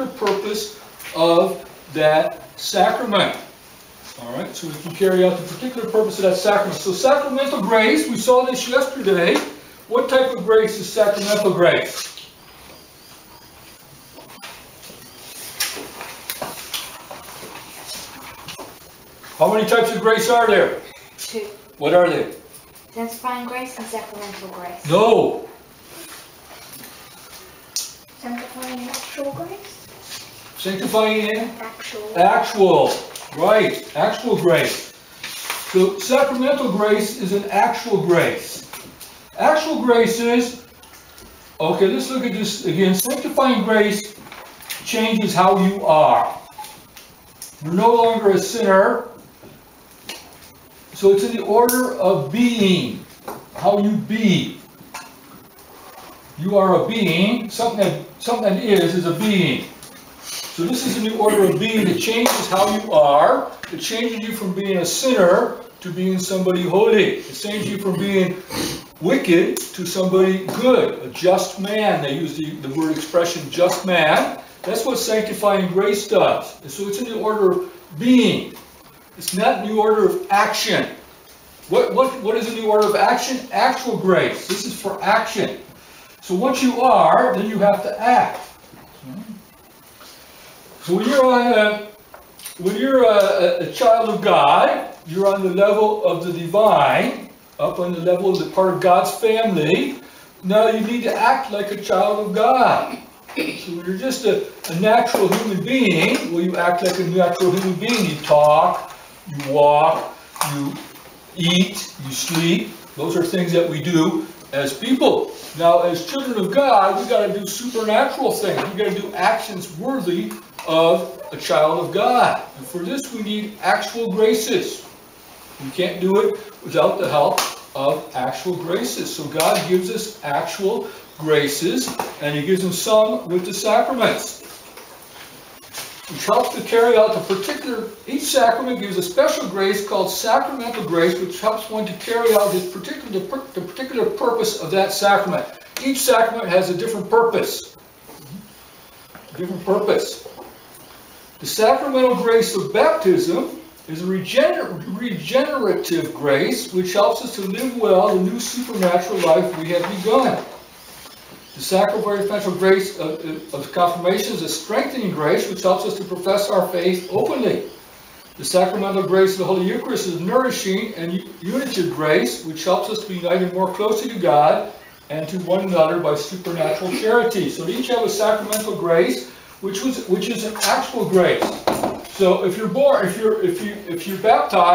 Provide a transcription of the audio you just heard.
particular purpose of that sacrament. All right, so we can carry out the particular purpose of that sacrament. So sacramental grace, we saw this yesterday. What type of grace is sacramental grace? How many types of grace are there? 2. What are they? Sanctifying grace and sacramental grace. No. Sanctifying actual grace? Sanctifying and Actual. actual. Right. Actual grace. So sacramental grace is an actual grace. Actual grace is, okay, let's look at this again. Sanctifying grace changes how you are. You're no longer a sinner. So it's in the order of being, how you be. You are a being, something that is a being. So this is in the order of being. It changes how you are. It changes you from being a sinner to being somebody holy. It changes you from being wicked to somebody good, a just man. They use the word expression just man. That's what sanctifying grace does. And so it's in the order of being. It's not in the order of action. What is in the order of action? Actual grace. This is for action. So once you are, then you have to act. So when you're a child of God, you're on the level of the divine, up on the level of the part of God's family. Now you need to act like a child of God. So when you're just a natural human being, well, you act like a natural human being. You talk, you walk, you eat, you sleep. Those are things that we do as people. Now, as children of God, we've got to do supernatural things. We've got to do actions worthy of a child of God. And for this, we need actual graces. We can't do it without the help of actual graces. So God gives us actual graces, and He gives them some with the sacraments, which helps to carry out the particular. Each sacrament gives a special grace called sacramental grace, which helps one to carry out the particular purpose of that sacrament. Each sacrament has a different purpose. The sacramental grace of baptism is a regenerative grace, which helps us to live well the new supernatural life we have begun. The sacramental grace of confirmation is a strengthening grace, which helps us to profess our faith openly. The sacramental grace of the Holy Eucharist is nourishing and unitive grace, which helps us to be united more closely to God and to one another by supernatural charity. So they each have a sacramental grace, which is an actual grace. So if you're baptized,